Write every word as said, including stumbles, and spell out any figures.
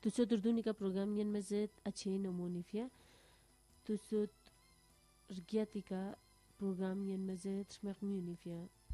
tusot urdunika program nyen mazet ache nomonifia tusot rgiatika program nyen mazet shmermunifia